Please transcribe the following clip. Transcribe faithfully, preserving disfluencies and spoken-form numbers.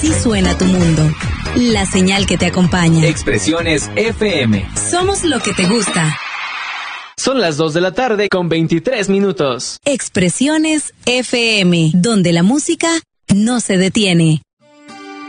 Así suena tu mundo. La señal que te acompaña. Expresiones F M. Somos lo que te gusta. Son las dos de la tarde con veintitrés minutos. Expresiones F M, donde la música no se detiene.